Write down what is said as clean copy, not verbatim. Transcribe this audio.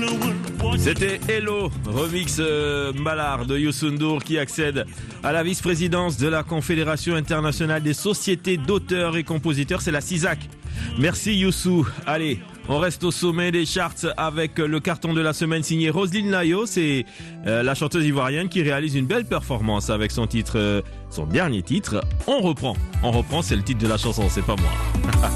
C'était Hello, remix Mallard de Youssou N'Dour qui accède à la vice-présidence de la Confédération internationale des sociétés d'auteurs et compositeurs, c'est la CISAC. Merci Youssou. Allez, on reste au sommet des charts avec le carton de la semaine signé Roselyne Layo, c'est la chanteuse ivoirienne qui réalise une belle performance avec son titre, son dernier titre, On reprend, c'est le titre de la chanson, c'est pas moi.